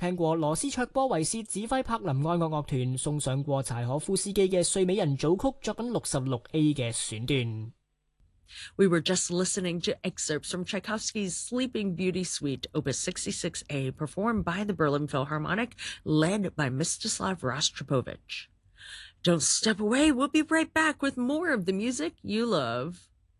聽過羅斯卓波維斯指揮柏林愛樂樂團送上過柴可夫斯基嘅睡美人組曲作品 66A 嘅選段。 We were just listening to excerpts from Tchaikovsky's Sleeping Beauty Suite, Opus 66A, performed by the Berlin Philharmonic, led by Mstislav Rostropovich. Don't step away. We'll be right back with more of the music you love.